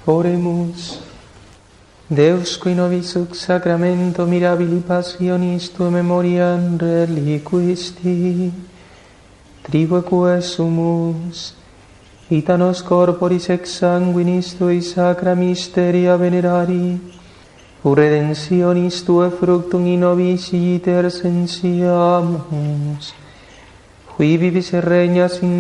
Oremus. Deus qui nobis sux sacramento mirabili passionis tua memoriam reliquisti, tribuque sumus, ita nos corporis ex sanguinis tui sacra mysteria venerari, redemptionis tua fructum in nobis iter sensiamus, qui vivis et regnas in